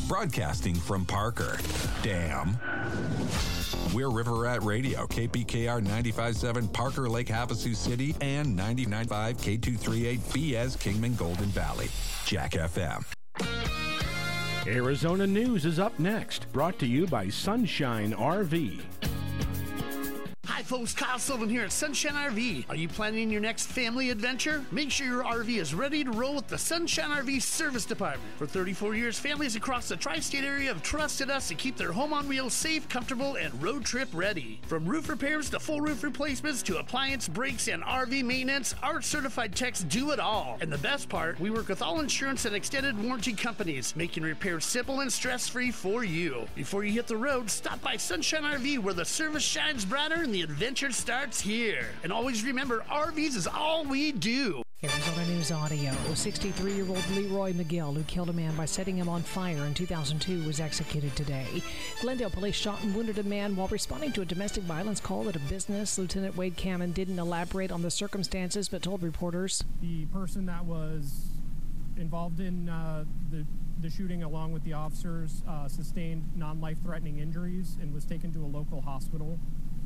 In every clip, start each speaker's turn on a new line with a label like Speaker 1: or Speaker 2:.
Speaker 1: broadcasting from Parker. Damn. We're River Rat Radio, KPKR 95.7 Parker Lake Havasu City and 99.5 K238 BS Kingman Golden Valley. Jack FM.
Speaker 2: Arizona News is up next, brought to you by Sunshine RV.
Speaker 3: Hi folks, Kyle Sullivan here at Sunshine RV. Are you planning your next family adventure? Make sure your RV is ready to roll with the Sunshine RV Service Department. For 34 years, families across the tri-state area have trusted us to keep their home on wheels safe, comfortable, and road trip ready. From roof repairs to full roof replacements to appliance brakes and RV maintenance, our certified techs do it all. And the best part, we work with all insurance and extended warranty companies, making repairs simple and stress-free for you. Before you hit the road, stop by Sunshine RV where the service shines brighter and the adventure starts here. And always remember, RVs is all we do.
Speaker 4: Arizona News Audio. 63-year-old Leroy McGill, who killed a man by setting him on fire in 2002, was executed today. Glendale police shot and wounded a man while responding to a domestic violence call at a business. Lieutenant Wade Cameron didn't elaborate on the circumstances, but told reporters
Speaker 5: the person that was involved in the shooting, along with the officers, sustained non-life-threatening injuries and was taken to a local hospital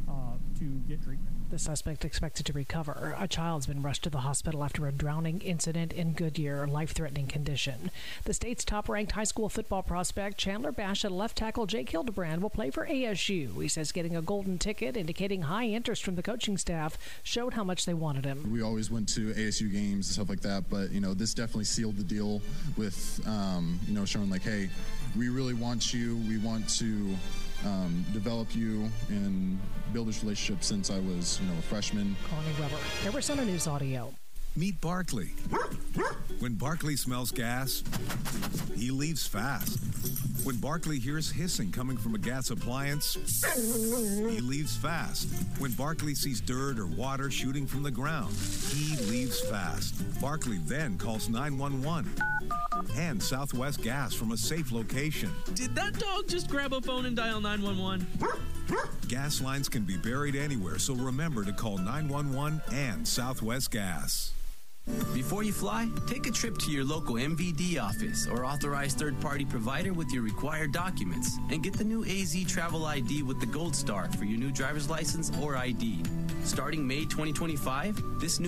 Speaker 5: to get treatment.
Speaker 4: The suspect expected to recover. A child's been rushed to the hospital after a drowning incident in Goodyear, life-threatening condition. The state's top-ranked high school football prospect, Chandler Bash, and left tackle Jake Hildebrand will play for ASU. He says getting a golden ticket, indicating high interest from the coaching staff, showed how much they wanted him.
Speaker 6: We always went to ASU games and stuff like that, but, this definitely sealed the deal with, showing like, hey, we really want you. We want to develop you and build this relationship since I was, a freshman.
Speaker 4: Connie Weber, Arizona News Audio.
Speaker 7: Meet Barkley. When Barkley smells gas, he leaves fast. When Barkley hears hissing coming from a gas appliance, he leaves fast. When Barkley sees dirt or water shooting from the ground, he leaves fast. Barkley then calls 911 and Southwest Gas from a safe location.
Speaker 8: Did that dog just grab a phone and dial 911?
Speaker 7: Gas lines can be buried anywhere, so remember to call 911 and Southwest Gas.
Speaker 8: Before you fly, take a trip to your local MVD office or authorized third-party provider with your required documents and get the new AZ Travel ID with the Gold Star for your new driver's license or ID. Starting May 2025, this new